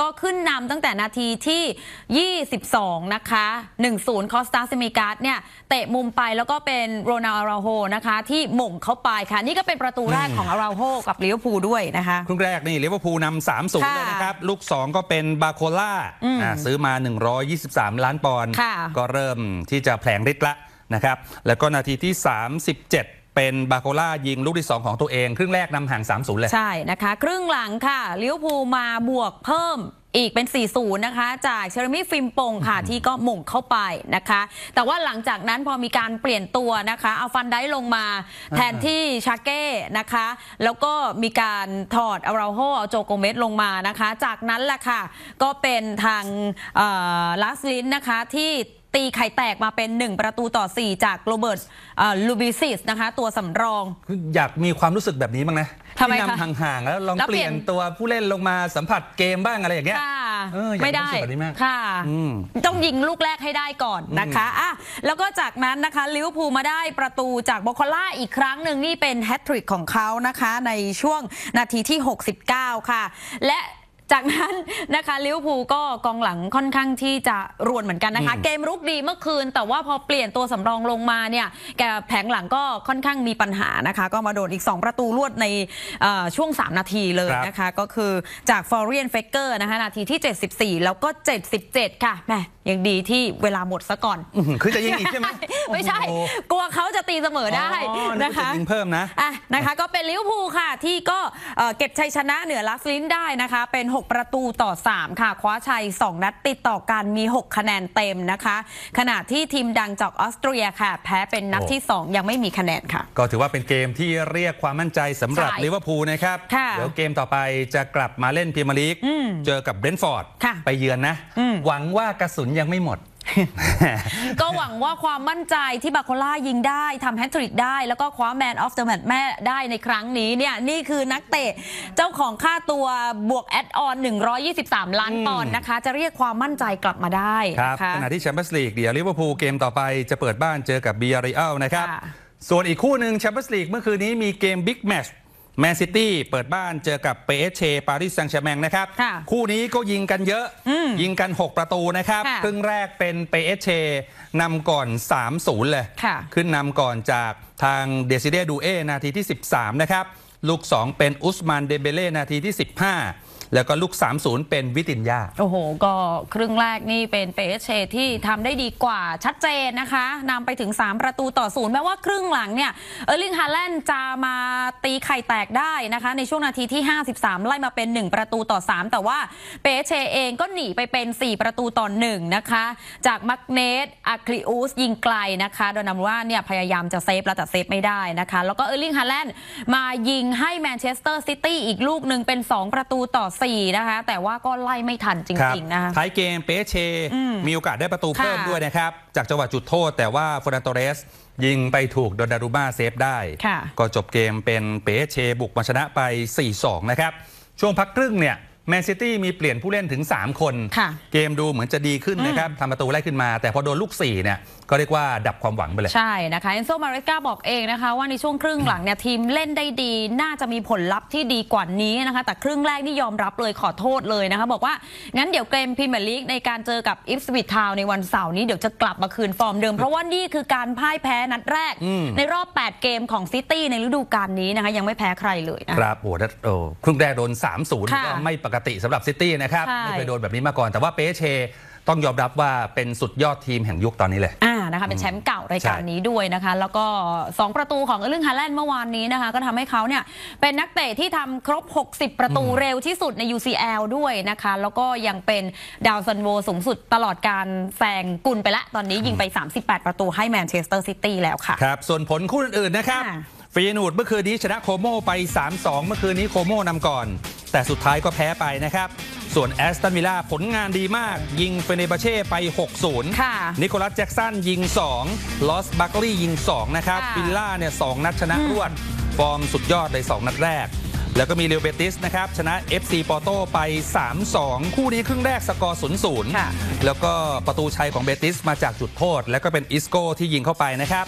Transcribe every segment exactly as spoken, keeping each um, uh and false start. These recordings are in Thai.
ก็ขึ้นนำตั้งแต่นาทีที่ยี่สิบสองนะคะ หนึ่งศูนย์ คอสตาซิมิการ์ดเนี่ยเตะมุมไปแล้วก็เป็นโรนัล อาราโฮนะคะที่หม่งเข้าไปค่ะนี่ก็เป็นประตูแรกของอาราโฮกับลิเวอร์พูลด้วยนะคะครึ่งแรกนี่ลิเวอร์พูลนำ สามศูนย์ เลยนะครับลูกสองก็เป็นบาโคล่าซื้อมาหนึ่งร้อยยี่สิบสามล้านปอนด์ก็เริ่มที่จะแผลงฤทธิ์ละนะครับแล้วก็นาทีที่สามสิบเจ็ดเป็นบาโคล่ายิงลูกที่สองของตัวเองครึ่งแรกนำห่าง สามศูนย์ เลยใช่นะคะครึ่งหลังค่ะลิเวอร์พูลมาบวกเพิ่มอีกเป็น สี่ศูนย์ นะคะจากเชอร์มี่ฟิมปงค่ะที่ก็หม่งเข้าไปนะคะแต่ว่าหลังจากนั้นพอมีการเปลี่ยนตัวนะคะเอาฟันได้ลงมาแทนที่ชาเก้นะคะแล้วก็มีการถอดอาราโฮเอาโจโกเมสลงมานะคะจากนั้นแหละค่ะก็เป็นทางลาสลินนะคะที่ตีไข่แตกมาเป็นหนึ่งประตูต่อสี่จากโรเบิร์ตลูบิซิสนะคะตัวสำรองอยากมีความรู้สึกแบบนี้บ้างนะที่นำห่างๆแล้วลองเปลี่ยนตัวผู้เล่นลงมาสัมผัสเกมบ้างอะไรอย่างเงี้ยไม่ได้ค่ะต้องยิงลูกแรกให้ได้ก่อนนะคะอ่ะแล้วก็จากนั้นนะคะลิเวอร์พูลมาได้ประตูจากบาโคล่าอีกครั้งหนึ่งนี่เป็นแฮตทริกของเขานะคะในช่วงนาทีที่หกสิบเก้าค่ะและจากนั้นนะคะลิเวอร์พูลก็กองหลังค่อนข้างที่จะรวนเหมือนกันนะคะเกมรุกดีเมื่อคืนแต่ว่าพอเปลี่ยนตัวสำรองลงมาเนี่ยแกแผงหลังก็ค่อนข้างมีปัญหานะคะก็มาโดนอีกสองประตูรวดในช่วงสามนาทีเลยนะคะก็คือจากฟอร์เรียนเฟกเกอร์นะคะนาทีที่เจ็ดสิบสี่แล้วก็เจ็ดสิบเจ็ดค่ะแหมยังดีที่เวลาหมดซะก่อนคือจะยิงอีกใช่ไหมไม่ใช่กลัวเขาจะตีเสมอได้นะคะยิงเพิ่มนะอ่ะนะคะก็เป็นลิเวอร์พูลค่ะที่ก็เก็บชัยชนะเหนือลาสลินได้นะคะเป็นหกประตูต่อสามค่ะคว้าชัยสองนัดติดต่อกันมีหกคะแนนเต็มนะคะขณะที่ทีมดังจากออสเตรียค่ะแพ้เป็นนัดที่สองยังไม่มีคะแนนค่ะก็ถือว่าเป็นเกมที่เรียกความมั่นใจสำหรับลิเวอร์พูลนะครับเดี๋ยวเกมต่อไปจะกลับมาเล่นพรีเมียร์ลีกเจอกับเบรนท์ฟอร์ดไปเยือนนะหวังว่ากระสุนยังไม่หมดก็หวังว่าความมั่นใจที่บาโคล่ายิงได้ทำแฮตทริกได้แล้วก็คว้าแมนออฟเดอะแมตช์แม่ได้ในครั้งนี้เนี่ยนี่คือนักเตะเจ้าของค่าตัวบวกแอดออนหนึ่งร้อยยี่สิบสามล้านปอนด์นะคะจะเรียกความมั่นใจกลับมาได้ครับขณะที่แชมเปี้ยนส์ลีกเดี๋ยวลิเวอร์พูลเกมต่อไปจะเปิดบ้านเจอกับบีอาร์เรอัลนะครับส่วนอีกคู่หนึ่งแชมเปี้ยนส์ลีกเมื่อคืนนี้มีเกมบิ๊กแมตช์แมนซิตี้เปิดบ้านเจอกับ พี เอส จี ปารีสแซงต์แชร์แมงนะครับคู่นี้ก็ยิงกันเยอะยิงกันหกประตูนะครับครึ่งแรกเป็น พี เอส จี นำก่อน สามศูนย์ เลยขึ้นนำก่อนจากทางเดซิเดดูเอนาทีที่สิบสามนะครับลูกสองเป็นอุสมานเดเบเล่นาทีที่สิบห้าแล้วก็ลูก สามศูนย์ เป็นวิตินยาโอ้โหก็ครึ่งแรกนี่เป็น พี เอส จี ที่ทำได้ดีกว่าชัดเจนนะคะนำไปถึงสามประตูต่อศูนย์แม้ว่าครึ่งหลังเนี่ยเออร์ลิง ฮาแลนด์จะมาตีไข่แตกได้นะคะในช่วงนาทีที่ห้าสิบสามไล่มาเป็นหนึ่งประตูต่อสามแต่ว่า พี เอส จี เองก็หนีไปเป็นสี่ประตูต่อหนึ่งนะคะจากมักเนตอาคลิอุสยิงไกลนะคะโดยนำว่าเนี่ยพยายามจะเซฟแล้วแต่เซฟไม่ได้นะคะแล้วก็เออร์ลิง ฮาแลนด์มายิงให้แมนเชสเตอร์ซิตี้อีกลูกหนึ่งเป็นสองประตูต่อสี่นะคะแต่ว่าก็ไล่ไม่ทันจริงๆนะคะท้ายเกมเปเชมีโอกาสได้ประตูเพิ่มด้วยนะครับจากจังหวะจุดโทษแต่ว่าฟอร์นันโตเรสยิงไปถูกโดนารูม่าเซฟได้ก็จบเกมเป็นเปเชบุกมาชนะไป สี่สอง นะครับช่วงพักครึ่งเนี่ยแมนซิตี้มีเปลี่ยนผู้เล่นถึงสามคนเกมดูเหมือนจะดีขึ้นนะครับทำประตูไล่ขึ้นมาแต่พอโดนลูกสี่เนี่ยก็เรียกว่าดับความหวังไปเลยใช่นะคะเอนโซ มาเรสกาบอกเองนะคะว่าในช่วงครึ่งหลังเนี่ยทีมเล่นได้ดีน่าจะมีผลลัพธ์ที่ดีกว่านี้นะคะแต่ครึ่งแรกนี่ยอมรับเลยขอโทษเลยนะคะบอกว่างั้นเดี๋ยวเกมพรีเมียร์ลีกในการเจอกับอิฟสวิททาวน์ในวันเสาร์นี้เดี๋ยวจะกลับมาคืนฟอร์มเดิมเพราะว่านี่คือการพ่ายแพ้นัดแรกในรอบแปดเกมของซิตี้ในฤดูกาลนี้นะคะยังไม่แพ้ใครเลยนะครับโอ้โหครึ่งแรกโดน สามศูนย์ ก็ไม่ปกติสำหรับซิตี้นะครับไม่เคยโดนแบบนี้มาก่อนแต่ว่าเปเชต้องยอมรับว่าเป็นสุดยอดทีมแห่งยุคตอนนี้เลยอ่านะคะเป็นแชมป์เก่ารายการนี้ด้วยนะคะแล้วก็สองประตูของเออร์ลิง ฮาแลนด์เมื่อวานนี้นะคะก็ทำให้เขาเนี่ยเป็นนักเตะที่ทำครบหกสิบประตูเร็วที่สุดใน ยู ซี แอล ด้วยนะคะแล้วก็ยังเป็นดาวซันโวสูงสุดตลอดการแซงกุลไปละตอนนี้ยิงไปสามสิบแปดประตูให้แมนเชสเตอร์ซิตี้แล้วค่ะครับส่วนผลคู่อื่นๆนะครับฟียนูดเมื่อคืนนี้ชนะโคโมไป สามสอง เมื่อคืนนี้โคโมนำก่อนแต่สุดท้ายก็แพ้ไปนะครับส่วนแอสตันวิลล่าผลงานดีมากยิงเฟเนบาเช่ไป หกศูนย์ นิโคลัสแจ็กสันยิงสองลอสบัคลีย์ยิงสองนะครับวิลล่าเนี่ยสองนัดชนะรวดฟอร์มสุดยอดเลยสองนัดแรกแล้วก็มีเรอัลเบติสนะครับชนะ เอฟ ซี ปอร์โตไป สามสอง คู่นี้ครึ่งแรกสกอร์ ศูนย์ศูนย์ แล้วก็ประตูชัยของเบติสมาจากจุดโทษแล้วก็เป็นอิสโก้ที่ยิงเข้าไปนะครับ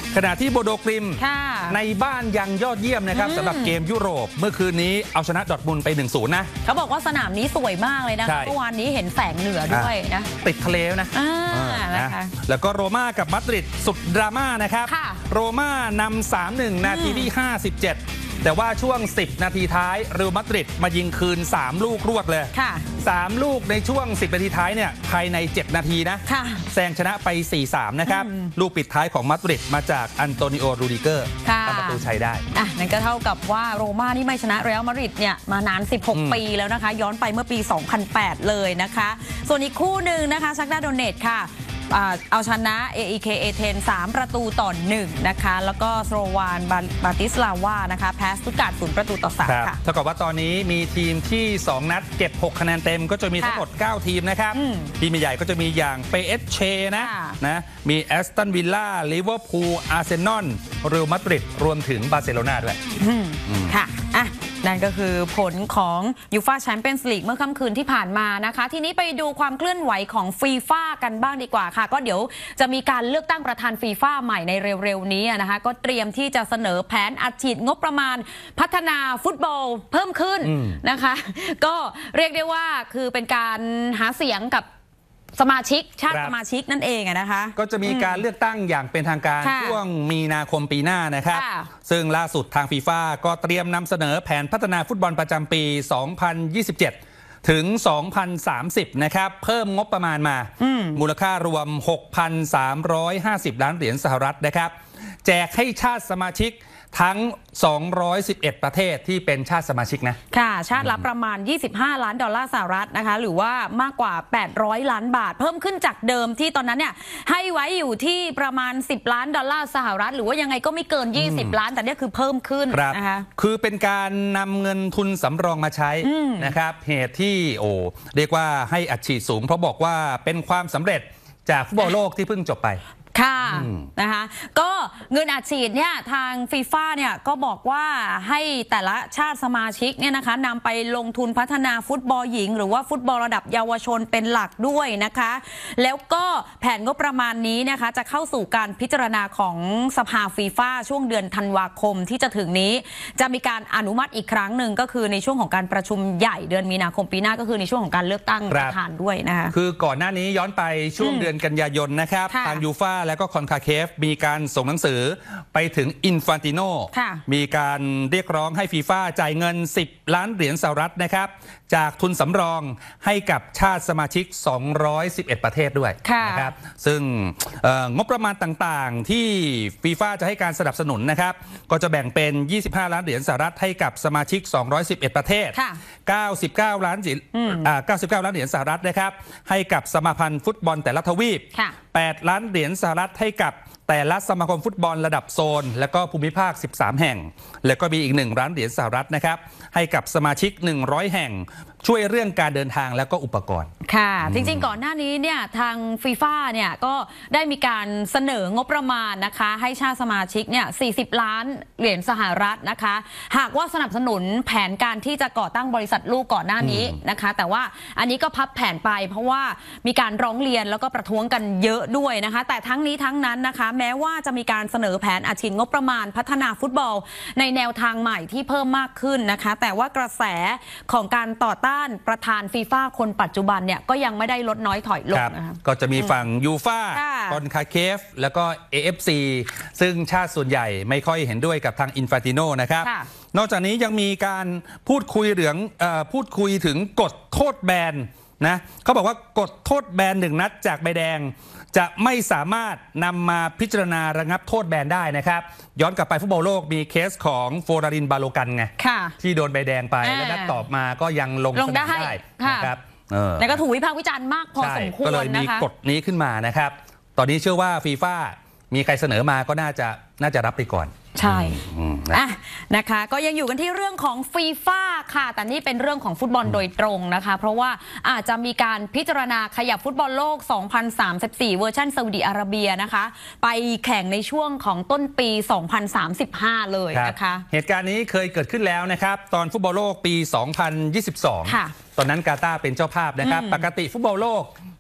ขณะที่โบโดกริมในบ้านยังยอดเยี่ยมนะครับสำหรับเกมยุโรปเมื่อคืนนี้เอาชนะดอร์ทมุนด์ไป หนึ่งศูนย์ นะเขาบอกว่าสนามนี้สวยมากเลยนะเมื่อวานนี้เห็นแสงเหนือด้วยนะติดทะเลนะนะแล้วก็โรม่ากับมาดริดสุดดราม่านะครับโรม่านำ สามหนึ่ง นาทีที่ห้าสิบเจ็ดแต่ว่าช่วงสิบนาทีท้ายเรอัลมาดริดมายิงคืนสามลูกรวดเลยสามลูกในช่วงสิบนาทีท้ายเนี่ยภายในเจ็ดนาทีนะแซงชนะไป สี่สาม นะครับลูกปิดท้ายของมาดริดมาจากอันโตนิโอ รูดิเกอร์ทำประตูชัยได้อ่ะนั่นก็เท่ากับว่าโรม่านี่ไม่ชนะเรอัลมาดริดเนี่ยมานานสิบหกปีแล้วนะคะย้อนไปเมื่อปี สองพันแปด เลยนะคะส่วนอีกคู่หนึ่งนะคะชักดาโดเนตค่ะเอาชนะ เอ อี เค เอ เทน สาม ประตูต่อหนึ่งนะคะแล้วก็สโลวานบาติสลาวานะคะแพ้สตุตการ์ดศูนย์ประตูต่อสามค่ะเท่ากับว่าตอนนี้มีทีมที่สองนัดเก็บหกคะแนนเต็มก็จะมีทั้งหมดเก้าทีมนะครับทีมใหญ่ก็จะมีอย่าง พี เอส จี นะนะมีแอสตันวิลล่าลิเวอร์พูลอาร์เซนอลเรอัลมาดริดรวมถึงบาร์เซโลนาด้วยค่ะอ่ะนั่นก็คือผลของยูฟ่าแชมเปี้ยนส์ลีกเมื่อค่ำคืนที่ผ่านมานะคะทีนี้ไปดูความเคลื่อนไหวของฟีฟ่ากันบ้างดีกว่าค่ะก็เดี๋ยวจะมีการเลือกตั้งประธานฟีฟ่าใหม่ในเร็วๆนี้นะคะก็เตรียมที่จะเสนอแผนอัดฉีดงบประมาณพัฒนาฟุตบอลเพิ่มขึ้นนะคะก็เรียกได้ว่าคือเป็นการหาเสียงกับสมาชิกชาติสมาชิกนั่นเองนะคะก็จะมีการเลือกตั้งอย่างเป็นทางการช่วงมีนาคมปีหน้านะครับซึ่งล่าสุดทางฟีฟ่าก็เตรียมนำเสนอแผนพัฒนาฟุตบอลประจำปี สองพันยี่สิบเจ็ด ถึง สองพันสามสิบ นะครับเพิ่มงบประมาณมามูลค่ารวม หกพันสามร้อยห้าสิบ ล้านเหรียญสหรัฐนะครับแจกให้ชาติสมาชิกทั้งสองร้อยสิบเอ็ดประเทศที่เป็นชาติสมาชิกนะค่ะชาติละประมาณยี่สิบห้าล้านดอลลาร์สหรัฐนะคะหรือว่ามากกว่าแปดร้อยล้านบาทเพิ่มขึ้นจากเดิมที่ตอนนั้นเนี่ยให้ไว้อยู่ที่ประมาณสิบล้านดอลลาร์สหรัฐหรือว่ายังไงก็ไม่เกินยี่สิบล้านแต่เนี่ยคือเพิ่มขึ้นนะคะคือเป็นการนำเงินทุนสำรองมาใช้นะครับเหตุที่โอ้เรียกว่าให้อัดฉีดสูงเพราะบอกว่าเป็นความสำเร็จจากฟุตบอลโลกที่เพิ่งจบไปค่ะนะคะก็เงินอัดฉีดเนี่ยทางฟีฟ่าเนี่ยก็บอกว่าให้แต่ละชาติสมาชิกเนี่ยนะคะนำไปลงทุนพัฒนาฟุตบอลหญิงหรือว่าฟุตบอลระดับเยาวชนเป็นหลักด้วยนะคะแล้วก็แผนงบประมาณนี้นะคะจะเข้าสู่การพิจารณาของสภาฟีฟ่าช่วงเดือนธันวาคมที่จะถึงนี้จะมีการอนุมัติอีกครั้งหนึ่งก็คือในช่วงของการประชุมใหญ่เดือนมีนาคมปีหน้าก็คือในช่วงของการเลือกตั้งประธานด้วยนะคะคือก่อนหน้านี้ย้อนไปช่วงเดือนกันยายนนะครับทางยูฟ่าแล้วก็คอนคาเคฟมีการส่งหนังสือไปถึงอินฟานติโนมีการเรียกร้องให้ฟีฟ่าจ่ายเงินสิบล้านเหรียญสหรัฐนะครับจากทุนสำรองให้กับชาติสมาชิกสองร้อยสิบเอ็ดประเทศด้วยนะครับซึ่งงบประมาณต่างๆที่ฟีฟ่าจะให้การสนับสนุนนะครับก็จะแบ่งเป็นยี่สิบห้าล้านเหรียญสหรัฐให้กับสมาชิกสองร้อยสิบเอ็ดประเทศเก้าสิบเก้าล้านอ่าเก้าสิบเก้าล้านเหรียญสหรัฐนะครับให้กับสมาพันธ์ฟุตบอลแต่ละทวีปแปดล้านเหรียญสหรัฐให้กับแต่ละสมาคมฟุตบอลระดับโซนและก็ภูมิภาคสิบสามแห่งแล้วก็มีอีกหนึ่งล้านเหรียญสหรัฐนะครับให้กับสมาชิกหนึ่งร้อยแห่งช่วยเรื่องการเดินทางแล้วก็อุปกรณ์ค่ะจริงๆก่อนหน้านี้เนี่ยทางฟีฟ่าเนี่ยก็ได้มีการเสนองบประมาณนะคะให้ชาติสมาชิกเนี่ยสี่สิบล้านเหรียญสหรัฐนะคะหากว่าสนับสนุนแผนการที่จะก่อตั้งบริษัทลูกก่อนหน้านี้นะคะแต่ว่าอันนี้ก็พับแผนไปเพราะว่ามีการร้องเรียนแล้วก็ประท้วงกันเยอะด้วยนะคะแต่ทั้งนี้ทั้งนั้นนะคะแม้ว่าจะมีการเสนอแผนอัดฉีดงบประมาณพัฒนาฟุตบอลในแนวทางใหม่ที่เพิ่มมากขึ้นนะคะแต่ว่ากระแสของการต่อต้านประธานฟีฟ่าคนปัจจุบันเนี่ยก็ยังไม่ได้ลดน้อยถอยลงนะคะก็จะมีฝั่งยูฟ่าคอนคาเคฟแล้วก็ เอ เอฟ ซี ซึ่งชาติส่วนใหญ่ไม่ค่อยเห็นด้วยกับทางอินฟานติโนนะครับนอกจากนี้ยังมีการพูดคุยเรื่องพูดคุยถึงกฎโทษแบนนะเขาบอกว่ากฎโทษแบนหนึ่งนัดจากใบแดงจะไม่สามารถนำมาพิจารณาระงับโทษแบนได้นะครับย้อนกลับไปฟุตบอลโลกมีเคสของโฟรารินบาโลกันไงที่โดนใบแดงไปแล้วนัดต่อมาก็ยังลงสนามได้นะครับแล้วก็ถูกวิพากษ์วิจารณ์มากพอสมควรนะคะก็เลยมีกฎนี้ขึ้นมานะครับตอนนี้เชื่อว่าฟีฟ่ามีใครเสนอมาก็น่าจะน่าจะรับไปก่อนใช่อ่ะนะคะก็ยังอยู่กันที่เรื่องของฟีฟ่าค่ะแต่นี่เป็นเรื่องของฟุตบอลโดยตรงนะคะเพราะว่าอาจจะมีการพิจารณาขยับฟุตบอลโลกสองพันสามสิบสี่เวอร์ชันซาอุดิอาระเบียนะคะไปแข่งในช่วงของต้นปีสองพันสามสิบห้าเลยนะคะเหตุการณ์นี้เคยเกิดขึ้นแล้วนะครับตอนฟุตบอลโลกปีสองพันยี่สิบสองตอนนั้นกาตาร์เป็นเจ้าภาพนะครับปกติฟุตบอลโลก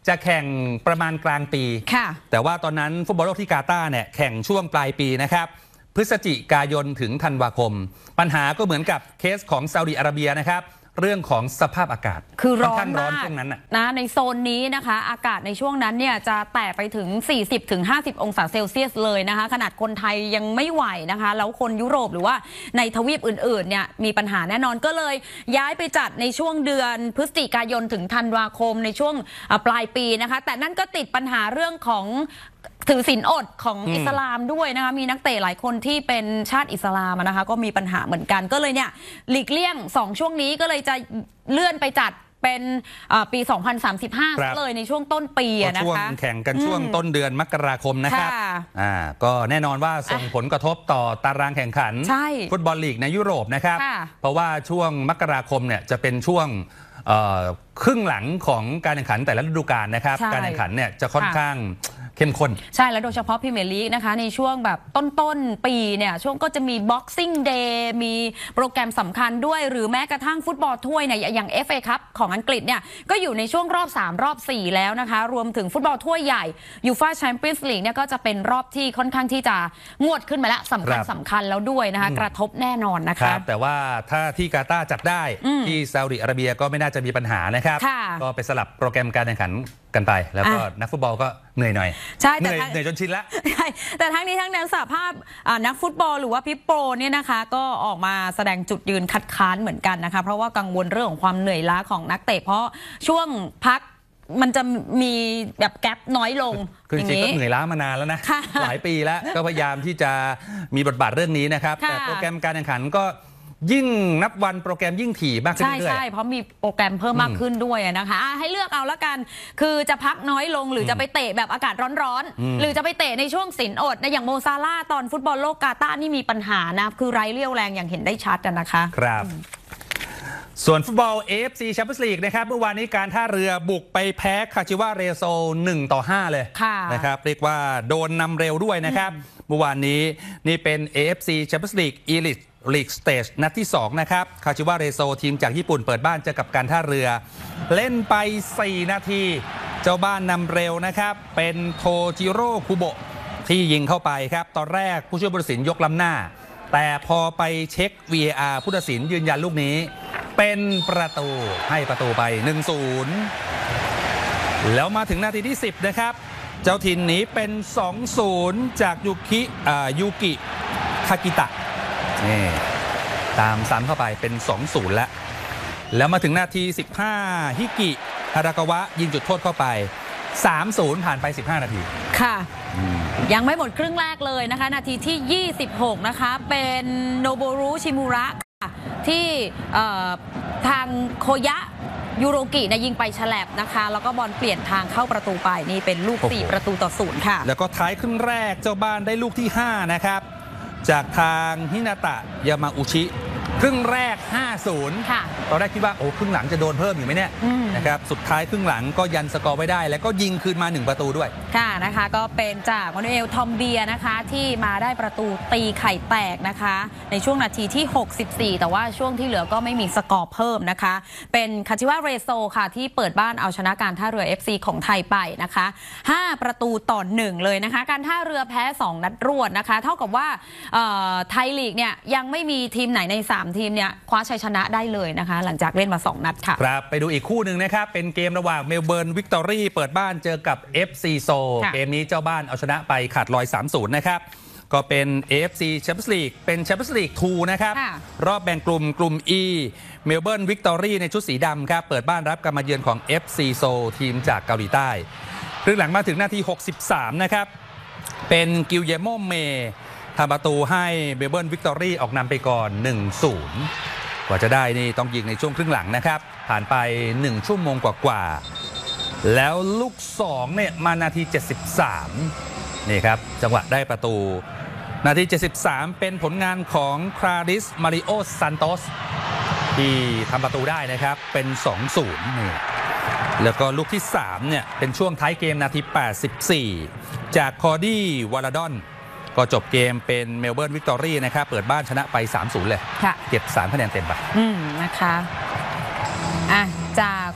จะแข่งประมาณกลางปีแต่ว่าตอนนั้นฟุตบอลโลกที่กาตาร์เนี่ยแข่งช่วงปลายปีนะครับพฤศจิกายนถึงธันวาคมปัญหาก็เหมือนกับเคสของซาอุดิอาระเบียนะครับเรื่องของสภาพอากาศคือร้อนมากช่วงนั้นนะในโซนนี้นะคะอากาศในช่วงนั้นเนี่ยจะแตะไปถึง สี่สิบถึงห้าสิบ องศาเซลเซียสเลยนะคะขนาดคนไทยยังไม่ไหวนะคะแล้วคนยุโรปหรือว่าในทวีปอื่นๆเนี่ยมีปัญหาแน่นอนก็เลยย้ายไปจัดในช่วงเดือนพฤศจิกายนถึงธันวาคมในช่วงปลายปีนะคะแต่นั่นก็ติดปัญหาเรื่องของถือศีลอดของอิสลามด้วยนะคะมีนักเตะหลายคนที่เป็นชาติอิสลามนะคะก็มีปัญหาเหมือนกันก็เลยเนี่ยหลีกเลี่ยงสองช่วงนี้ก็เลยจะเลื่อนไปจัดเป็นปี สองพันสามสิบห้า เลยในช่วงต้นปีนะคะช่วงแข่งกันช่วงต้นเดือนมกราคมนะครับอ่าก็แน่นอนว่าส่งผลกระทบต่อตารางแข่งขันฟุตบอลลีกในยุโรปนะครับเพราะว่าช่วงมกราคมเนี่ยจะเป็นช่วงครึ่งหลังของการแข่งขันแต่ละฤดูกาลนะครับการแข่งขันเนี่ยจะค่อนข้างเข้มข้นใช่แล้วโดยเฉพาะพรีเมียร์ลีกนะคะในช่วงแบบต้นๆปีเนี่ยช่วงก็จะมี Boxing Day มีโปรแกรมสำคัญด้วยหรือแม้กระทั่งฟุตบอลถ้วยเนี่ยอย่าง เอฟ เอ Cup ของอังกฤษเนี่ยก็อยู่ในช่วงรอบสามรอบสี่แล้วนะคะรวมถึงฟุตบอลถ้วยใหญ่ ยูฟ่า แชมเปี้ยนส์ ลีกเนี่ยก็จะเป็นรอบที่ค่อนข้างที่จะงวดขึ้นมาแล้วสำคัญสำคัญแล้วด้วยนะคะกระทบแน่นอนนะคะแต่ว่าถ้าที่กาตาร์จัดได้ที่ซาอุดิอาระเบียก็ไม่น่าจะมีปัญหานะครับก็ไปสลับโปรแกรมการแข่งขันกันไปแล้วก็นักฟุตบอลก็เหนื่อยหน่อยใช่เหนื่อยเหนื่อยจนชินแล้วใช่แต่ทั้งนี้ทั้งนั้นสหภาพนักฟุตบอลหรือว่าพี่โปรเนี่ยนะคะก็ออกมาแสดงจุดยืนคัดค้านเหมือนกันนะคะเพราะว่ากังวลเรื่องของความเหนื่อยล้าของนักเตะเพราะช่วงพักมันจะมีแบบแกลบน้อยลงคือจริงๆก็เหนื่อยล้ามานานแล้วนะหลายปีแล้วก็พยายามที่จะมีบทบาทเรื่องนี้นะครับแต่โปรแกรมการแข่งขันก็ยิ่งนับวันโปรแกรมยิ่งถี่มากขึ้นเรื่อยๆใช่ใช่เพราะมีโปรแกรมเพิ่มมากขึ้นด้วยนะคะให้เลือกเอาละกันคือจะพักน้อยลงหรือจะไปเตะแบบอากาศร้อนๆหรือจะไปเตะในช่วงศีลอดนะอย่างโมซาลาตอนฟุตบอลโลกกาตาร์นี่มีปัญหานะคือไร้เรี่ยวแรงอย่างเห็นได้ชัดนะคะครับส่วนฟุตบอล เอ เอฟ ซี Champions League นะครับเมื่อวานนี้การท่าเรือบุกไปแพ้คาชิวาเรโซหนึ่งต่อห้าเลยนะครับเรียกว่าโดนนำเร็วด้วยนะครับเมื่อวานนี้นี่เป็น เอ เอฟ ซี Champions League Elite League Stage นัดที่สองนะครับคาชิวาเรโซทีมจากญี่ปุ่นเปิดบ้านเจอกับการท่าเรือเล่นไปสี่นาทีเจ้าบ้านนำเร็วนะครับเป็นโทจิโร่คุโบะที่ยิงเข้าไปครับตอนแรกผู้ช่วยผู้ตัดสินยกล้ำหน้าแต่พอไปเช็ค วี เอ อาร์ ผู้ตัดสินยืนยันลูกนี้เป็นประตูให้ประตูไป หนึ่งศูนย์ แล้วมาถึงนาทีที่สิบนะครับเจ้าถิ่นหนีเป็น สองศูนย์ จากยูกิยูกิคากิตะนี่ตามซ้ำเข้าไปเป็น สองศูนย์ แล้วแล้วมาถึงนาทีสิบห้าฮิกิฮารากาวะยิงจุดโทษเข้าไป สามศูนย์ ผ่านไปสิบห้านาทีค่ะยังไม่หมดครึ่งแรกเลยนะคะนาทีที่ยี่สิบหกนะคะเป็นโนโบรุชิมูระที่ทางโคยะยูโรกินะยิงไปฉลับนะคะแล้วก็บอลเปลี่ยนทางเข้าประตูไปนี่เป็นลูกสี่ประตูต่อศูนย์ค่ะแล้วก็ท้ายครึ่งแรกเจ้าบ้านได้ลูกที่ห้านะครับจากทางฮินาตะยามาอุชิครึ่งแรก ห้าศูนย์ ค่ะตอนแรกคิดว่าโอ้ครึ่งหลังจะโดนเพิ่มอยู่ไหมเนี่ยนะครับสุดท้ายครึ่งหลังก็ยันสกอร์ไว้ได้แล้วก็ยิงคืนมาหนึ่งประตูด้วยค่ะนะคะก็เป็นจากมานูเอลทอมเบียนะคะที่มาได้ประตูตีไข่แตกนะคะในช่วงนาทีที่หกสิบสี่แต่ว่าช่วงที่เหลือก็ไม่มีสกอร์เพิ่มนะคะเป็นคาชิวาเรโซค่ะที่เปิดบ้านเอาชนะการท่าเรือ เอฟ ซี ของไทยไปนะคะห้าประตูต่อหนึ่งเลยนะคะการท่าเรือแพ้สองนัดรวดนะคะเท่ากับว่าไทยลีกเนี่ยยังไม่มีทีมไหนในสามทีมเนี่ยคว้าชัยชนะได้เลยนะคะหลังจากเล่นมาสองนัดค่ะครับไปดูอีกคู่หนึ่งนะครับเป็นเกมระหว่างเมลเบิร์นวิกตอรี่เปิดบ้านเจอกับ เอฟ ซี โซลเกมนี้เจ้าบ้านเอาชนะไปขาดลอย สามศูนย์ นะครับก็เป็น เอ เอฟ ซี Champions League เป็น Champions League ทูนะครับรอบแบ่งกลุ่มกลุ่ม E เมลเบิร์นวิกตอรี่ในชุดสีดำครับเปิดบ้านรับการมาเยือนของ เอฟ ซี โซลทีมจากเกาหลีใต้ครึ่งหลังมาถึงนาทีหกสิบสามนะครับเป็นกิลเยโมเมทำประตูให้เมลเบิร์นวิกตอรี่ออกนำไปก่อน หนึ่งศูนย์กว่าจะได้นี่ต้องยิงในช่วงครึ่งหลังนะครับผ่านไปหนึ่งชั่วโมงกว่าๆแล้วลูกสองเนี่ยมานาทีเจ็ดสิบสามนี่ครับจังหวะได้ประตูนาทีเจ็ดสิบสามเป็นผลงานของคราริสมาริโอซันโตสที่ทำประตูได้นะครับเป็น สองศูนย์ นี่แล้วก็ลูกที่สามเนี่ยเป็นช่วงท้ายเกมนาทีแปดสิบสี่จากคอร์ดี้วาลาดอนก็จบเกมเป็นเมลเบิร์นวิกตอรี่นะครับเปิดบ้านชนะไป สามศูนย์ เลยเก็บสามคะแนนเต็มไปอืมนะคะอ่ะจาก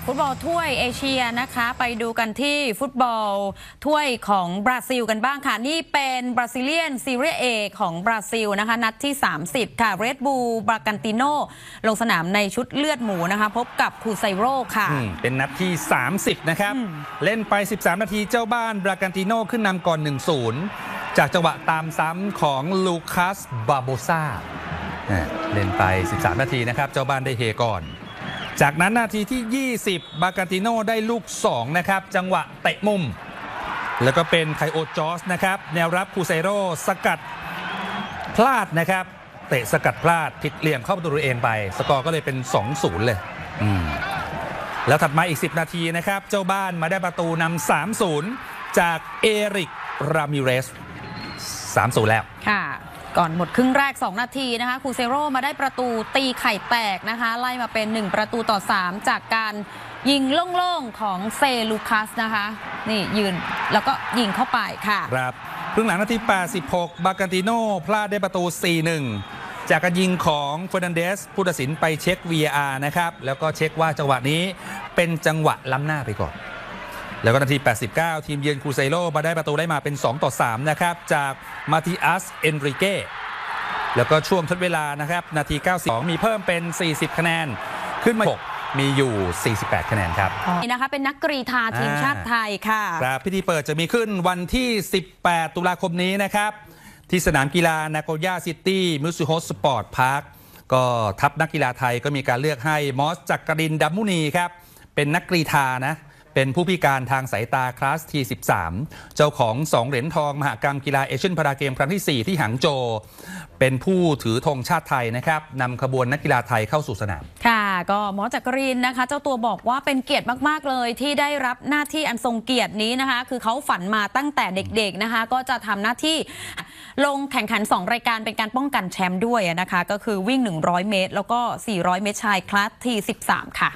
ฟุตบอลถ้วยเอเชียนะคะไปดูกันที่ฟุตบอลถ้วยของบราซิลกันบ้างค่ะนี่เป็นบราซิเลียนซีเรียเอของบราซิลนะคะนัดที่สามสิบค่ะเรดบูลบรากันติโนลงสนามในชุดเลือดหมูนะคะพบกับคูไซโร่ค่ะเป็นนัดที่สามสิบนะครับเล่นไปสิบสามนาทีเจ้าบ้านบรากันติโนขึ้นนำก่อน หนึ่งศูนย์ จากจังหวะตามซ้ำของลูคัสบาโบซาเล่นไปสิบสามนาทีนะครับเจ้าบ้านได้เฮก่อนจากนั้นนาทีที่ยี่สิบบาการติโนได้ลูกสองนะครับจังหวะเตะมุมแล้วก็เป็นไคโอจอสนะครับแนวรับคูไซโร่สกัดพลาดนะครับเตะสกัดพลาดผิดเหลี่ยมเข้าประตูตัวเองไปสกอร์ก็เลยเป็น สองศูนย์ เลยแล้วถัดมาอีกสิบนาทีนะครับเจ้าบ้านมาได้ประตูนำ สามศูนย์ จากเอริกรามิเรส สามศูนย์ แล้วค่ะก่อนหมดครึ่งแรกสองนาทีนะคะคูเซโร่มาได้ประตูตีไข่แตกนะคะไล่มาเป็นหนึ่งประตูต่อสามจากการยิงโล่งๆของเซลูคัสนะคะนี่ยืนแล้วก็ยิงเข้าไปค่ะครับครึ่งหลังนาทีแปดสิบหกบาการติโนพลาดได้ประตู สี่หนึ่ง จากการยิงของเฟอร์นันเดสผู้ตัดสินไปเช็ค วี อาร์ นะครับแล้วก็เช็คว่าจังหวะนี้เป็นจังหวะล้ำหน้าไปก่อนแล้วก็นาทีแปดสิบเก้าทีมเยือนคูไซโร่มาได้ประตูได้มาเป็นสองต่อสามนะครับจากมาติอัสเอนริเก้แล้วก็ช่วงทดเวลานะครับนาทีเก้าสิบสองมีเพิ่มเป็นสี่สิบคะแนนขึ้นมาหกมีอยู่สี่สิบแปดคะแนนครับนี่นะคะเป็นนักกรีฑาทีมชาติไทยค่ะครับพิธีเปิดจะมีขึ้นวันที่สิบแปดตุลาคมนี้นะครับที่สนามกีฬานาโกย่าซิตี้มิซูโฮสปอร์ตพาร์คก็ทัพนักกีฬาไทยก็มีการเลือกให้มอสจักรินทร์ ดำมุนีครับเป็นนักกรีฑานะเป็นผู้พิการทางสายตาคลาส ที สิบสาม เจ้าของสองเหรียญทองมหกรรมกีฬาเอเชียนพาราเกมครั้งที่สี่ที่หางโจวเป็นผู้ถือธงชาติไทยนะครับนำขบวนนักกีฬาไทยเข้าสู่สนามค่ะก็หมอจักรินนะคะเจ้าตัวบอกว่าเป็นเกียรติมากๆเลยที่ได้รับหน้าที่อันทรงเกียรตินี้นะคะคือเขาฝันมาตั้งแต่เด็กๆนะคะก็จะทำหน้าที่ลงแข่งขันสองรายการเป็นการป้องกันแชมป์ด้วยนะคะก็คือวิ่งหนึ่งร้อยเมตรแล้วก็สี่ร้อยเมตรชายคลาส ที สิบสาม ค่ะ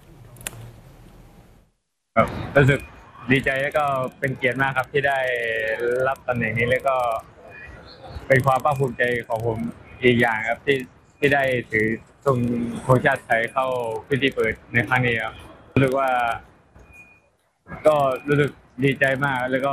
รู้สึกดีใจแล้วก็เป็นเกียรติมากครับที่ได้รับตำแหน่งนี้แล้วก็เป็นความภาคภูมิใจของผมอีกอย่างครับที่ที่ได้ถือธงธงชาติไทยเข้าพิธีเปิดในครั้งนี้ครับรู้สึกว่าก็รู้สึกดีใจมากแล้วก็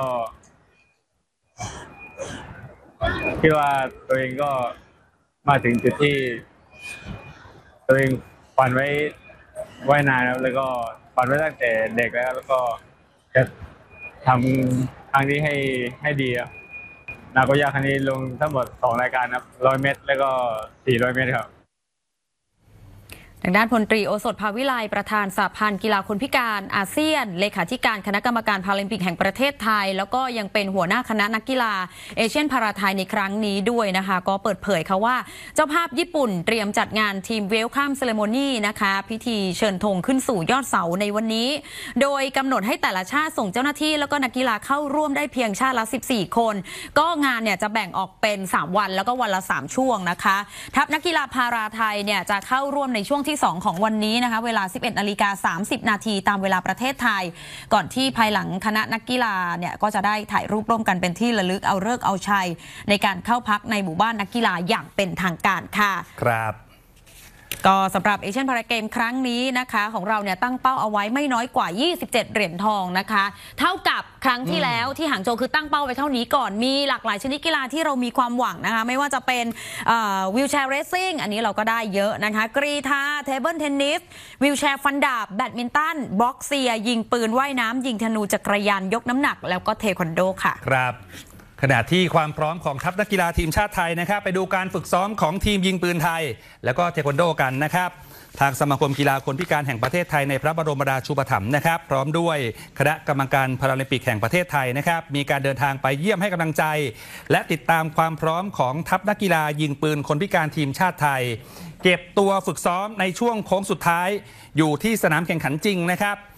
คิดว่าตัวเองก็มาถึงจุดที่ตัวเองฝันไว้ไว้นานแล้วแล้วก็ฝันไว้ตั้งแต่เด็กแล้วแล้วก็จะทำครั้งนี้ให้ให้ดีครับนาโกย่าครั้งนี้ลงทั้งหมดสองรายการครับร้อยเมตรแล้วก็สี่ร้อยเมตรครับทางด้านพลตรีโอสถภาวิไลประธานสหพันธ์กีฬาคนพิการอาเซียนเลขาธิการคณะกรรมการพาราลิมปิกแห่งประเทศไทยแล้วก็ยังเป็นหัวหน้าคณะนักกีฬาเอเชียนพาราไทยในครั้งนี้ด้วยนะคะก็เปิดเผยค่ะว่าเจ้าภาพญี่ปุ่นเตรียมจัดงานทีมเวลคัมเซเลโมนีนะคะพิธีเชิญธงขึ้นสู่ยอดเสาในวันนี้โดยกำหนดให้แต่ละชาติส่งเจ้าหน้าที่แล้วก็นักกีฬาเข้าร่วมได้เพียงชาติละสิบสี่คนก็งานเนี่ยจะแบ่งออกเป็นสามวันแล้วก็วันละสามช่วงนะคะทัพนักกีฬาพาราไทยเนี่ยจะเข้าร่วมในช่วงที่สองของวันนี้นะคะเวลา สิบเอ็ดนาฬิกาสามสิบนาทีตามเวลาประเทศไทยก่อนที่ภายหลังคณะนักกีฬาเนี่ยก็จะได้ถ่ายรูปร่วมกันเป็นที่ระลึกเอาฤกษ์เอาชัยในการเข้าพักในหมู่บ้านนักกีฬาอย่างเป็นทางการค่ะครับก็สำหรับเอเชียนพาราเกมครั้งนี้นะคะของเราเนี่ยตั้งเป้าเอาไว้ไม่น้อยกว่ายี่สิบเจ็ดเหรียญทองนะคะเท่ากับครั้งที่แล้วที่หางโจวคือตั้งเป้าไว้เท่านี้ก่อนมีหลากหลายชนิดกีฬาที่เรามีความหวังนะคะไม่ว่าจะเป็นวิวแชร์เรซซิ่งอันนี้เราก็ได้เยอะนะคะกรีฑาเทเบิลเทนนิสวิวแชร์ฟันดาบแบดมินตันบ็อกเซียยิงปืนว่ายน้ำยิงธนูจักรยานยกน้ำหนักแล้วก็เทควันโดค่ะครับขณะที่ความพร้อมของทัพนักกีฬาทีมชาติไทยนะครับไปดูการฝึกซ้อมของทีมยิงปืนไทยแล้วก็เทควันโดกันนะครับทางสมาคมกีฬาคนพิการแห่งประเทศไทยในพระบรมราชูปถัมภ์นะครับพร้อมด้วยคณะกรรมการพาราลิมปิกแห่งประเทศไทยนะครับมีการเดินทางไปเยี่ยมให้กำลังใจและติดตามความพร้อมของทัพนักกีฬายิงปืนคนพิการทีมชาติไทยเก็บตัวฝึกซ้อมในช่วงโค้งสุดท้ายอยู่ที่สนามแข่งขันจริงนะครับ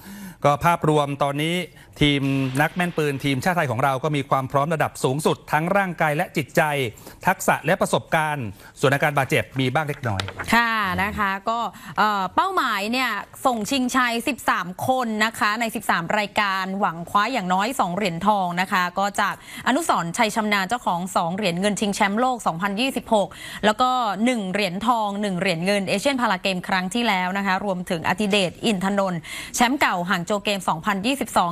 ก็ภาพรวมตอนนี้ทีมนักแม่นปืนทีมชาติไทยของเราก็มีความพร้อมระดับสูงสุดทั้งร่างกายและจิตใจทักษะและประสบการณ์ส่วนอาการบาดเจ็บมีบ้างเล็กน้อยค่ะนะคะก็เป้าหมายเนี่ยส่งชิงชัยสิบสามคนนะคะในสิบสามรายการหวังคว้าอย่างน้อยสองเหรียญทองนะคะก็จากอนุสรณ์ชัยชำนาญเจ้าของสองเหรียญเงินชิงแชมป์โลกสองพันยี่สิบหกแล้วก็หนึ่งเหรียญทองหนึ่งเหรียญเงินเอเชียนพาราเกมครั้งที่แล้วนะคะรวมถึงอธิเดชอินทนนท์แชมป์เก่าห่างโจวเกมสองพันยี่สิบสอง